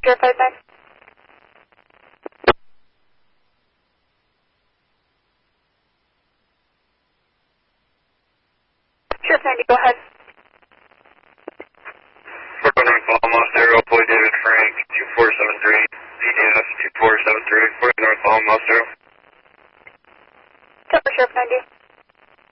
059. Sheriff 90, go ahead. 419 Almost Zero, Boy David Frank, 2473, ZDF 2473, 40 North Almost Zero. Tell Sheriff 90.